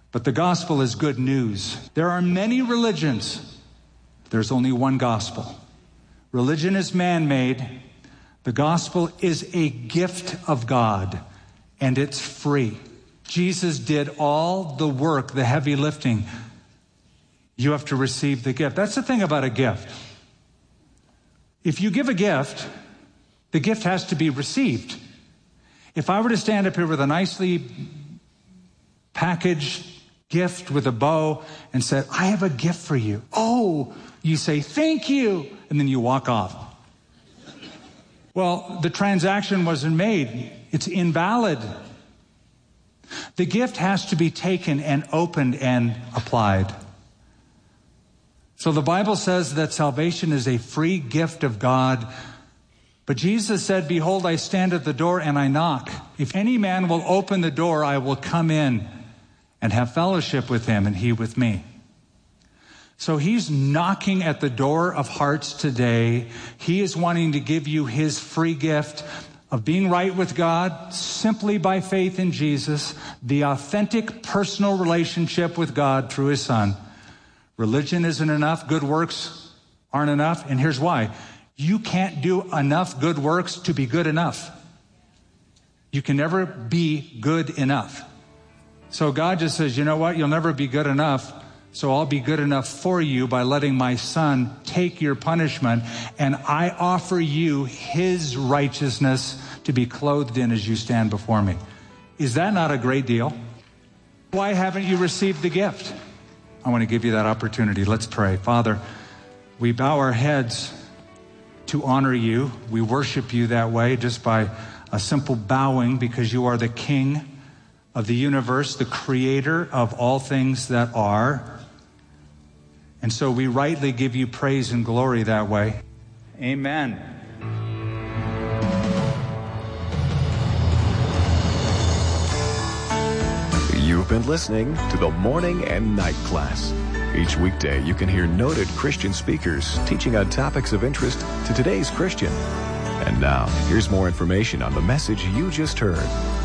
But the gospel is good news. There are many religions. There's only one gospel. Religion is man-made. The gospel is a gift of God, and it's free. Jesus did all the work, the heavy lifting. You have to receive the gift. That's the thing about a gift. If you give a gift, the gift has to be received. If I were to stand up here with a nicely packaged gift with a bow and said, I have a gift for you. Oh, you say, thank you. And then you walk off. Well, the transaction wasn't made. It's invalid. The gift has to be taken and opened and applied. So the Bible says that salvation is a free gift of God. But Jesus said, behold, I stand at the door and I knock. If any man will open the door, I will come in and have fellowship with him and he with me. So he's knocking at the door of hearts today. He is wanting to give you his free gift of being right with God simply by faith in Jesus, the authentic personal relationship with God through his Son. Religion isn't enough. Good works aren't enough. And here's why. You can't do enough good works to be good enough. You can never be good enough. So God just says, you know what? You'll never be good enough. So I'll be good enough for you by letting my Son take your punishment. And I offer you his righteousness to be clothed in as you stand before me. Is that not a great deal? Why haven't you received the gift? I want to give you that opportunity. Let's pray. Father, we bow our heads to honor you. We worship you that way just by a simple bowing because you are the King of the universe, the creator of all things that are. And so we rightly give you praise and glory that way. Amen. You've been listening to the Morning and Night Class. Each weekday, you can hear noted Christian speakers teaching on topics of interest to today's Christian. And now, here's more information on the message you just heard.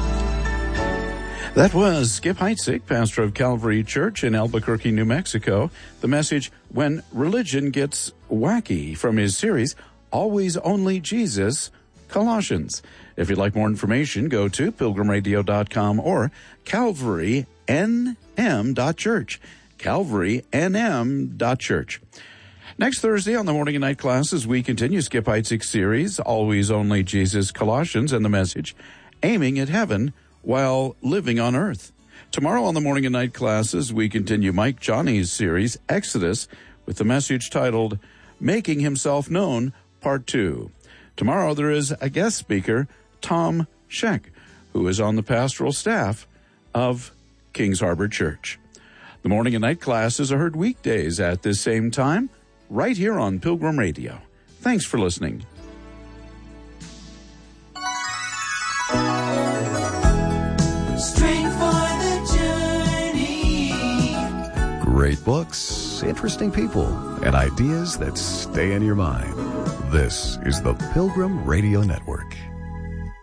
That was Skip Heitzig, pastor of Calvary Church in Albuquerque, New Mexico. The message, When Religion Gets Wacky, from his series, Always Only Jesus, Colossians. If you'd like more information, go to pilgrimradio.com or calvarynm.church. calvarynm.church. Next Thursday on the Morning and Night Classes, we continue Skip Heitzig's series, Always Only Jesus, Colossians, and the message, Aiming at Heaven While Living on Earth. Tomorrow on the Morning and Night Classes, we continue Mike Johnny's series, Exodus, with the message titled, Making Himself Known, Part 2. Tomorrow there is a guest speaker, Tom Scheck, who is on the pastoral staff of Kings Harbor Church. The Morning and Night Classes are heard weekdays at this same time, right here on Pilgrim Radio. Thanks for listening. Great books, interesting people, and ideas that stay in your mind. This is the Pilgrim Radio Network.